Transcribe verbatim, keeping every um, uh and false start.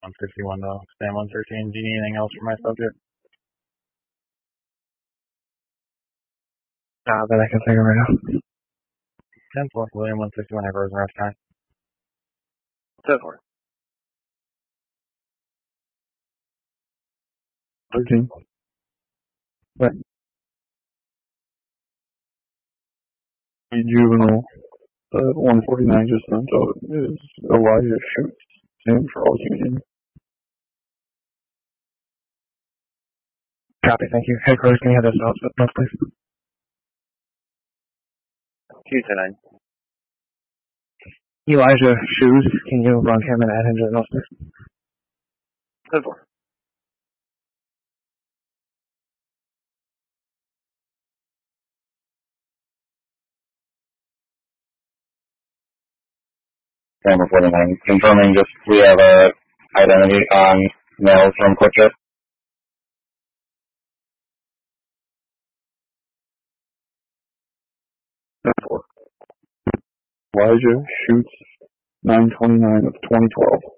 one sixty-one to stand one thirteen. Do you need anything else for my subject? Nah, that I can figure right now. ten four, William one sixty-one, have Rosen rest time. ten four. thirteen. What? A juvenile, uh, one forty-nine just sent out is Elijah Schutz, Sam Charles Union. Copy, thank you. Hey, Cruz, can you have those notes, notes please? Q ten nine. Elijah Shoes, can you run him and add him to the notes please? ten four. Camera forty-nine, confirming just we have a identity on mail from QuickTrip. ten four. Elijah Schutz, nine twenty-nine of twenty twelve.